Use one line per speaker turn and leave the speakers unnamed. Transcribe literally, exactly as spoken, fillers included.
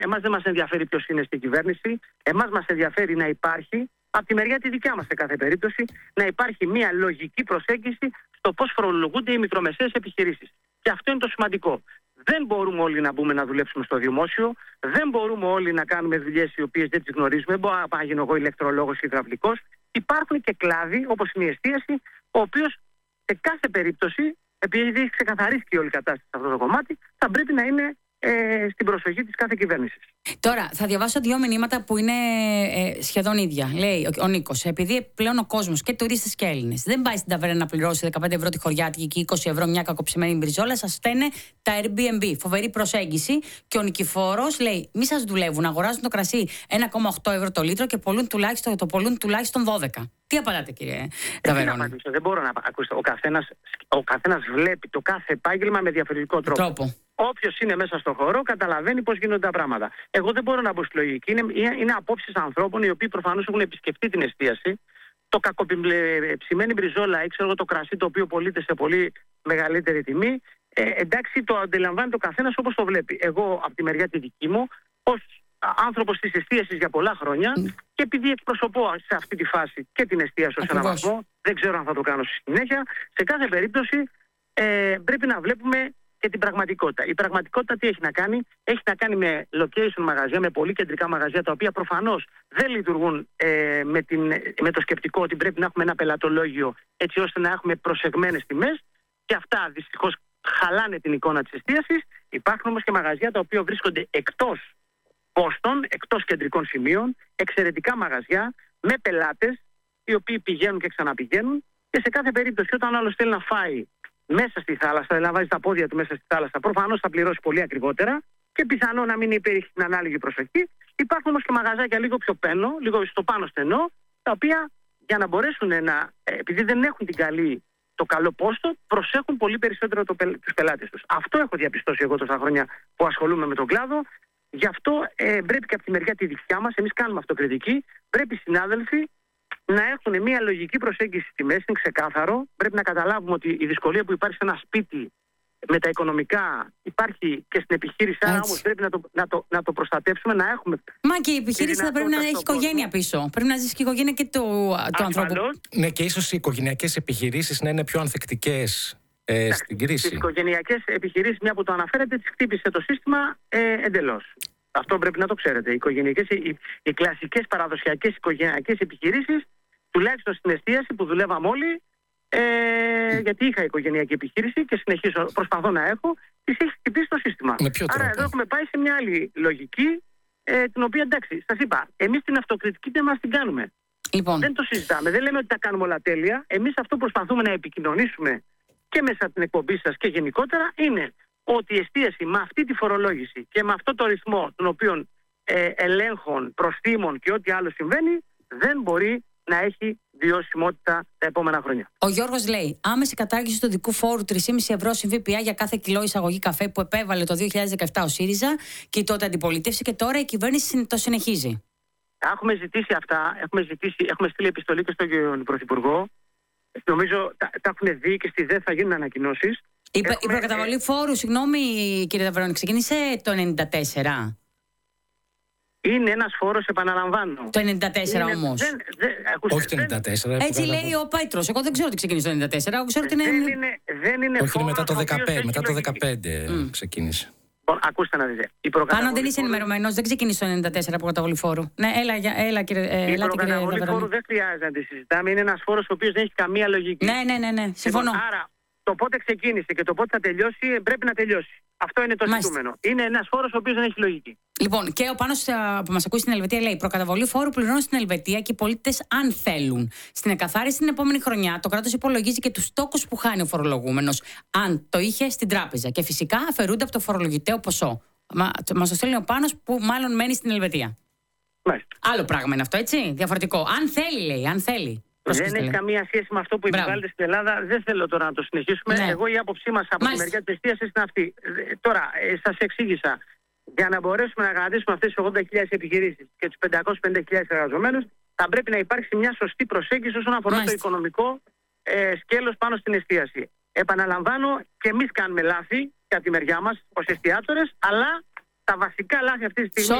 εμάς δεν μας ενδιαφέρει ποιος είναι στην κυβέρνηση. Εμάς μας ενδιαφέρει να υπάρχει, από τη μεριά τη δικιά μας σε κάθε περίπτωση, να υπάρχει μια λογική προσέγγιση στο πώς φορολογούνται οι μικρομεσαίες επιχειρήσεις. Και αυτό είναι το σημαντικό. Δεν μπορούμε όλοι να μπούμε να δουλέψουμε στο δημόσιο, δεν μπορούμε όλοι να κάνουμε δουλειές οι οποίες δεν τις γνωρίζουμε. Δεν μπορώ να γίνω εγώ ηλεκτρολόγος ή υδραυλικός. Υπάρχουν και κλάδοι, όπως είναι η εστίαση, ο οποίος σε κάθε περίπτωση, επειδή έχει ξεκαθαρίσει και όλη η κατάσταση σε αυτό το κομμάτι, θα πρέπει να είναι ε, στην προσοχή της κάθε κυβέρνησης.
Τώρα, θα διαβάσω δύο μηνύματα που είναι ε, σχεδόν ίδια. Λέει ο, ο Νίκος, επειδή πλέον ο κόσμος και τουρίστες και Έλληνες δεν πάει στην ταβέρνα να πληρώσει δεκαπέντε ευρώ τη χωριάτικη και είκοσι ευρώ μια κακοψημένη μπριζόλα, σας φταίνε τα Airbnb. Φοβερή προσέγγιση. Και ο Νικηφόρος λέει: μη σας δουλεύουν, αγοράζουν το κρασί ένα κόμμα οκτώ ευρώ το λίτρο και πολλούν τουλάχιστον, το πολλούν τουλάχιστον δώδεκα. Τι απαντάτε, κύριε Ταβερόνα?
Δεν μπορώ να ακούσω. Ο καθένας, ο καθένας βλέπει το κάθε επάγγελμα με διαφορετικό τρόπο. τρόπο. Όποιος είναι μέσα στον χώρο καταλαβαίνει πώς γίνονται τα πράγματα. Εγώ δεν μπορώ να μπω στη λογική. Είναι, είναι απόψεις ανθρώπων οι οποίοι προφανώς έχουν επισκεφτεί την εστίαση. Το κακοψημένη μπριζόλα ή ξέρω το κρασί το οποίο πωλείται σε πολύ μεγαλύτερη τιμή. Ε, εντάξει, το αντιλαμβάνεται ο καθένας όπως το βλέπει. Εγώ από τη μεριά τη δική μου, ως άνθρωπος της εστίασης για πολλά χρόνια mm. και επειδή εκπροσωπώ σε αυτή τη φάση και την εστίαση ως έναν βαθμό, δεν ξέρω αν θα το κάνω στη συνέχεια, σε κάθε περίπτωση ε, πρέπει να βλέπουμε και την πραγματικότητα. Η πραγματικότητα τι έχει να κάνει? Έχει να κάνει με location μαγαζιά, με πολύ κεντρικά μαγαζιά, τα οποία προφανώς δεν λειτουργούν ε, με, την, με το σκεπτικό ότι πρέπει να έχουμε ένα πελατολόγιο έτσι ώστε να έχουμε προσεγμένες τιμές, και αυτά δυστυχώς χαλάνε την εικόνα της εστίασης. Υπάρχουν όμως και μαγαζιά τα οποία βρίσκονται εκτός πόστων, εκτός κεντρικών σημείων, εξαιρετικά μαγαζιά, με πελάτες οι οποίοι πηγαίνουν και ξαναπηγαίνουν, και σε κάθε περίπτωση όταν άλλος θέλει να φάει μέσα στη θάλασσα, να βάζει τα πόδια του μέσα στη θάλασσα, προφανώς θα πληρώσει πολύ ακριβότερα και πιθανό να μην υπήρχε την ανάλογη προσοχή. Υπάρχουν όμως και μαγαζάκια λίγο πιο πένω, λίγο στο πάνω στενό, τα οποία για να μπορέσουν να, επειδή δεν έχουν την καλή, το καλό πόστο, προσέχουν πολύ περισσότερο το, τους πελάτες τους. Αυτό έχω διαπιστώσει εγώ τόσα χρόνια που ασχολούμαι με τον κλάδο. Γι' αυτό ε, πρέπει και από τη μεριά τη δικιά μας, εμείς κάνουμε αυτοκριτική, πρέπει οι συνάδελφοι να έχουν μια λογική προσέγγιση στη μέση, είναι ξεκάθαρο. Πρέπει να καταλάβουμε ότι η δυσκολία που υπάρχει σε ένα σπίτι με τα οικονομικά υπάρχει και στην επιχείρηση, άρα όμως πρέπει να το, να, το, να το προστατεύσουμε, να έχουμε.
Μα και η επιχείρηση θα πρέπει να έχει οικογένεια πίσω. Πρέπει να ζήσει και η οικογένεια και το, το ανθρώπου.
Ναι, και ίσως οι οικογενειακές επιχειρήσεις να είναι πιο ανθεκτικές ε,
Άχι,
στην κρίση.
Τις οικογενειακές επιχειρήσεις, μια που το αναφέρετε, τις χτύπησε το σύστημα ε, εντελώς. Αυτό πρέπει να το ξέρετε. Οι, οικογενειακές, οι, οι κλασικές παραδοσιακές οικογενειακές επιχειρήσεις, τουλάχιστον στην εστίαση που δουλεύαμε όλοι, ε, mm. γιατί είχα οικογενειακή επιχείρηση και συνεχίζω, προσπαθώ να έχω, τις έχει χτυπήσει το σύστημα. Άρα εδώ έχουμε πάει σε μια άλλη λογική, ε, την οποία εντάξει, σας είπα, εμείς την αυτοκριτική δεν μας την κάνουμε.
Λοιπόν.
Δεν το συζητάμε, δεν λέμε ότι τα κάνουμε όλα τέλεια. Εμείς αυτό προσπαθούμε να επικοινωνήσουμε και μέσα από την εκπομπή σας και γενικότερα, είναι ότι η εστίαση με αυτή τη φορολόγηση και με αυτό το ρυθμό των οποίων ε, ελέγχων, προστίμων και ό,τι άλλο συμβαίνει, δεν μπορεί να έχει βιωσιμότητα τα επόμενα χρόνια.
Ο Γιώργος λέει: άμεση κατάργηση του δικού φόρου τρία κόμμα πέντε ευρώ συν ΦΠΑ για κάθε κιλό εισαγωγή καφέ που επέβαλε το δύο χιλιάδες δεκαεπτά ο ΣΥΡΙΖΑ και η τότε αντιπολίτευση, και τώρα η κυβέρνηση το συνεχίζει.
Έχουμε ζητήσει αυτά, έχουμε, ζητήσει, έχουμε στείλει επιστολή και στον Πρωθυπουργό. Νομίζω τα, τα έχουν δει και στη ΔΕΘ θα γίνουν ανακοινώσεις.
Η, έχουμε... η προκαταβολή φόρου, συγγνώμη κύριε Ταβερόνη, ξεκίνησε το ενενήντα τέσσερα.
Είναι ένας φόρος, επαναλαμβάνω.
Το ενενήντα τέσσερα είναι, όμως.
Δεν, δεν, ακούστε,
όχι το ενενήντα τέσσερα.
Έτσι λέει ο Πέτρος. Εγώ δεν ξέρω τι ξεκίνησε το ενενήντα τέσσερα. Εγώ ξέρω ότι είναι...
Δεν είναι, δεν είναι
όχι, είναι μετά το δεκαπέντε. Μετά το
λογική.
δεκαπέντε mm. ξεκίνησε.
Λοιπόν, ακούστε να δείτε.
Αν δεν είσαι ενημερωμένος, δεν ξεκίνησε το ενενήντα τέσσερα προκαταβολή φόρου. Ναι, έλα, έλα κύριε Ταβερόνη.
Η προκαταβολή φόρου δεν χρειάζεται να τη συζητάμε. Είναι ένας φόρος ο οποίος δεν έχει καμία λογική.
Ναι, ναι, ναι, ναι. Συμφωνώ.
Λοιπόν, άρα, το πότε ξεκίνησε και το πότε θα τελειώσει πρέπει να τελειώσει. Αυτό είναι το ζητούμενο. Είναι ένας φόρος ο οποίος δεν έχει λογική.
Λοιπόν, και ο Πάνος που μας ακούει στην Ελβετία λέει: προκαταβολή φόρου πληρώνουν στην Ελβετία και οι πολίτες αν θέλουν. Στην εκαθάριση την επόμενη χρονιά το κράτος υπολογίζει και τους τόκους που χάνει ο φορολογούμενος, αν το είχε στην τράπεζα. Και φυσικά αφαιρούνται από το φορολογητέο ποσό. Μα, μας το στέλνει ο Πάνος που μάλλον μένει στην Ελβετία.
Μάλιστα.
Άλλο πράγμα είναι αυτό, έτσι. Διαφορετικό. Αν θέλει, λέει, αν θέλει.
Δεν έχει καμία σχέση με αυτό που επιβάλλεται στην Ελλάδα. Δεν θέλω τώρα να το συνεχίσουμε. Ναι. Εγώ η άποψή μας από Μάλιστα. τη μεριά της εστίασης είναι αυτή. Τώρα, ε, σας εξήγησα. Για να μπορέσουμε να κρατήσουμε αυτές τις ογδόντα χιλιάδες επιχειρήσεις και τους πεντακόσιες πενήντα χιλιάδες εργαζομένους, θα πρέπει να υπάρξει μια σωστή προσέγγιση όσον αφορά Μάλιστα. το οικονομικό ε, σκέλος πάνω στην εστίαση. Επαναλαμβάνω, και εμείς κάνουμε λάθη και από τη μεριά μας ως εστιατόρες, αλλά τα βασικά λάθη αυτή τη στιγμή.